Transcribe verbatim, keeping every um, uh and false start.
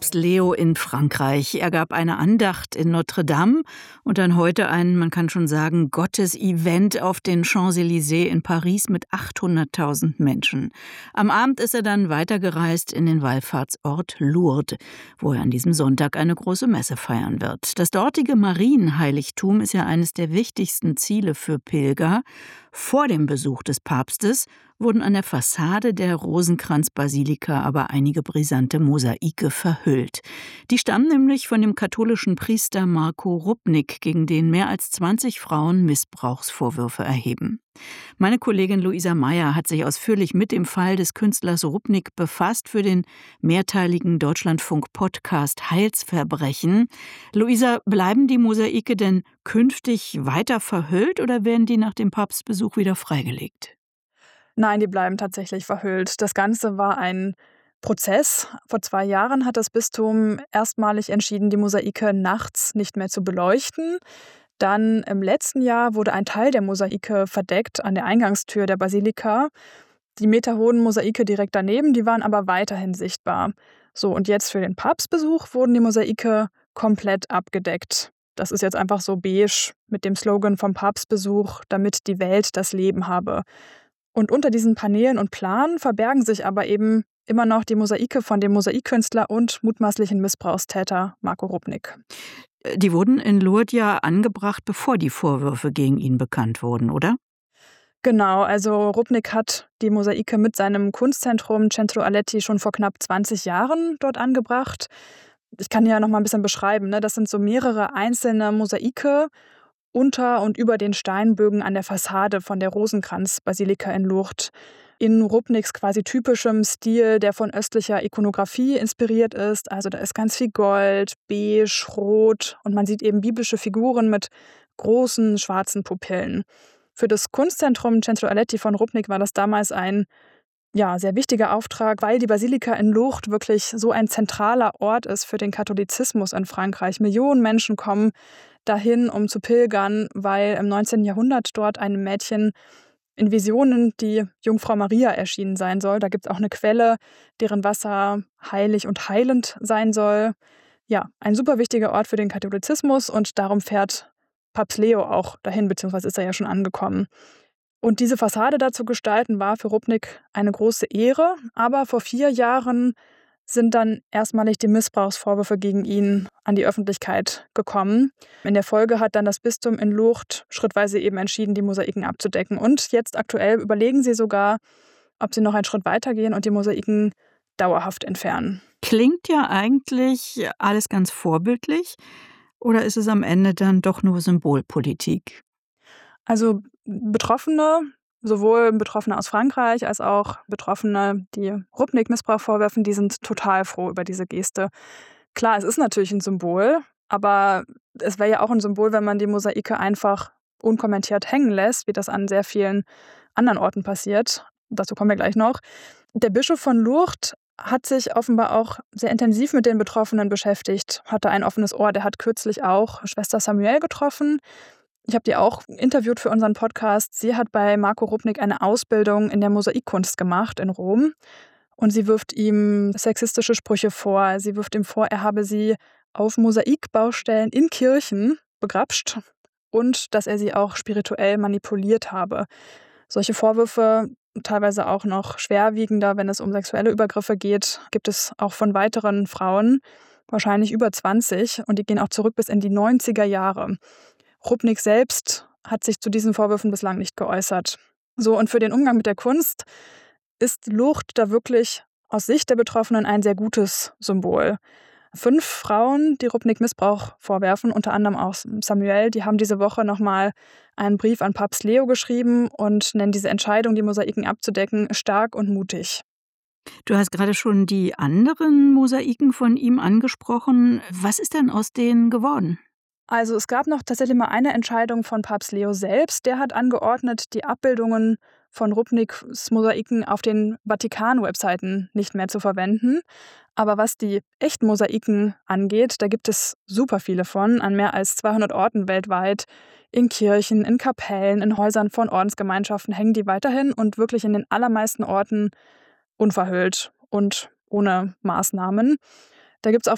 Papst Leo in Frankreich. Er gab eine Andacht in Notre Dame und dann heute ein, man kann schon sagen, Gottes-Event auf den Champs-Élysées in Paris mit achthunderttausend Menschen. Am Abend ist er dann weitergereist in den Wallfahrtsort Lourdes, wo er an diesem Sonntag eine große Messe feiern wird. Das dortige Marienheiligtum ist ja eines der wichtigsten Ziele für Pilger. Vor dem Besuch des Papstes wurden an der Fassade der Rosenkranz-Basilika aber einige brisante Mosaike verhüllt. Die stammen nämlich von dem katholischen Priester Marco Rupnik, gegen den mehr als zwanzig Frauen Missbrauchsvorwürfe erheben. Meine Kollegin Luisa Meyer hat sich ausführlich mit dem Fall des Künstlers Rupnik befasst für den mehrteiligen Deutschlandfunk-Podcast Heilsverbrechen. Luisa, bleiben die Mosaike denn künftig weiter verhüllt oder werden die nach dem Papstbesuch wieder freigelegt? Nein, die bleiben tatsächlich verhüllt. Das Ganze war ein Prozess. Vor zwei Jahren hat das Bistum erstmalig entschieden, die Mosaike nachts nicht mehr zu beleuchten. Dann im letzten Jahr wurde ein Teil der Mosaike verdeckt an der Eingangstür der Basilika. Die meterhohen Mosaike direkt daneben, die waren aber weiterhin sichtbar. So, und jetzt für den Papstbesuch wurden die Mosaike komplett abgedeckt. Das ist jetzt einfach so beige mit dem Slogan vom Papstbesuch, damit die Welt das Leben habe. Und unter diesen Paneelen und Planen verbergen sich aber eben immer noch die Mosaike von dem Mosaikkünstler und mutmaßlichen Missbrauchstäter Marco Rupnik. Die wurden in Lourdes ja angebracht, bevor die Vorwürfe gegen ihn bekannt wurden, oder? Genau, also Rupnik hat die Mosaike mit seinem Kunstzentrum Centro Aletti schon vor knapp zwanzig Jahren dort angebracht. Ich kann ja noch mal ein bisschen beschreiben, ne? Das sind so mehrere einzelne Mosaike unter und über den Steinbögen an der Fassade von der Rosenkranz-Basilika in Lourdes. In Rupniks quasi typischem Stil, der von östlicher Ikonographie inspiriert ist. Also da ist ganz viel Gold, beige, rot und man sieht eben biblische Figuren mit großen schwarzen Pupillen. Für das Kunstzentrum Centro Aletti von Rupnik war das damals ein ja, sehr wichtiger Auftrag, weil die Basilika in Lourdes wirklich so ein zentraler Ort ist für den Katholizismus in Frankreich. Millionen Menschen kommen dahin, um zu pilgern, weil im neunzehnten Jahrhundert dort einem Mädchen in Visionen die Jungfrau Maria erschienen sein soll. Da gibt es auch eine Quelle, deren Wasser heilig und heilend sein soll. Ja, ein super wichtiger Ort für den Katholizismus und darum fährt Papst Leo auch dahin, beziehungsweise ist er ja schon angekommen. Und diese Fassade da zu gestalten, war für Rupnik eine große Ehre. Aber vor vier Jahren sind dann erstmalig die Missbrauchsvorwürfe gegen ihn an die Öffentlichkeit gekommen. In der Folge hat dann das Bistum in Lourdes schrittweise eben entschieden, die Mosaiken abzudecken. Und jetzt aktuell überlegen sie sogar, ob sie noch einen Schritt weitergehen und die Mosaiken dauerhaft entfernen. Klingt ja eigentlich alles ganz vorbildlich. Oder ist es am Ende dann doch nur Symbolpolitik? Also Betroffene, sowohl Betroffene aus Frankreich als auch Betroffene, die Rupnik Missbrauch vorwerfen, die sind total froh über diese Geste. Klar, es ist natürlich ein Symbol, aber es wäre ja auch ein Symbol, wenn man die Mosaike einfach unkommentiert hängen lässt, wie das an sehr vielen anderen Orten passiert. Dazu kommen wir gleich noch. Der Bischof von Lourdes hat sich offenbar auch sehr intensiv mit den Betroffenen beschäftigt, hatte ein offenes Ohr. Der hat kürzlich auch Schwester Samuel getroffen. Ich habe die auch interviewt für unseren Podcast. Sie hat bei Marco Rupnik eine Ausbildung in der Mosaikkunst gemacht in Rom. Und sie wirft ihm sexistische Sprüche vor. Sie wirft ihm vor, er habe sie auf Mosaikbaustellen in Kirchen begrapscht und dass er sie auch spirituell manipuliert habe. Solche Vorwürfe, teilweise auch noch schwerwiegender, wenn es um sexuelle Übergriffe geht, gibt es auch von weiteren Frauen, wahrscheinlich über zwanzig. Und die gehen auch zurück bis in die neunziger Jahre. Rupnik selbst hat sich zu diesen Vorwürfen bislang nicht geäußert. So, und für den Umgang mit der Kunst ist Lourdes da wirklich aus Sicht der Betroffenen ein sehr gutes Symbol. Fünf Frauen, die Rupnik Missbrauch vorwerfen, unter anderem auch Samuel, die haben diese Woche nochmal einen Brief an Papst Leo geschrieben und nennen diese Entscheidung, die Mosaiken abzudecken, stark und mutig. Du hast gerade schon die anderen Mosaiken von ihm angesprochen. Was ist denn aus denen geworden? Also es gab noch tatsächlich mal eine Entscheidung von Papst Leo selbst. Der hat angeordnet, die Abbildungen von Rupniks Mosaiken auf den Vatikan-Webseiten nicht mehr zu verwenden. Aber was die echten Mosaiken angeht, da gibt es super viele von, an mehr als zweihundert Orten weltweit. In Kirchen, in Kapellen, in Häusern von Ordensgemeinschaften hängen die weiterhin und wirklich in den allermeisten Orten unverhüllt und ohne Maßnahmen. Da gibt es auch